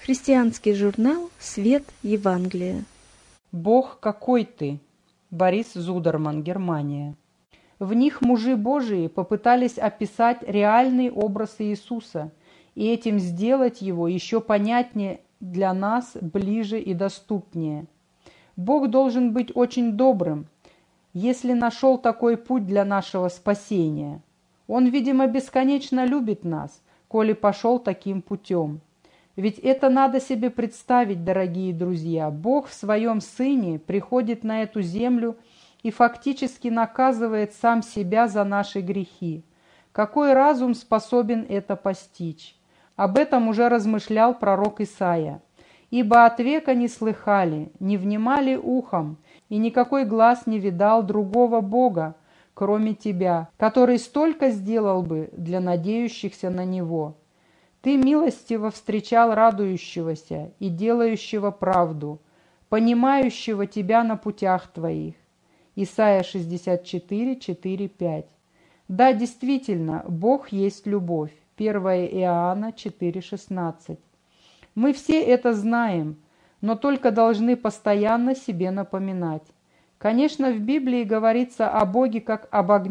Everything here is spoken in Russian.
Христианский журнал «Свет Евангелия». «Бог какой ты!» Борис Зудерман, Германия. В них мужи Божии попытались описать реальный образ Иисуса и этим сделать его еще понятнее для нас, ближе и доступнее. Бог должен быть очень добрым, если нашел такой путь для нашего спасения. Он, видимо, бесконечно любит нас, коли пошел таким путем. Ведь это надо себе представить, дорогие друзья. Бог в своем Сыне приходит на эту землю и фактически наказывает сам себя за наши грехи. Какой разум способен это постичь? Об этом уже размышлял пророк Исаия. «Ибо от века не слыхали, не внимали ухом, и никакой глаз не видал другого Бога, кроме Тебя, который столько сделал бы для надеющихся на Него. Ты милостиво встречал радующегося и делающего правду, понимающего Тебя на путях Твоих». Исайя 64, 4, 5. Да, действительно, Бог есть любовь. 1 Иоанна 4, 16. Мы все это знаем, но только должны постоянно себе напоминать. Конечно, в Библии говорится о Боге как об огне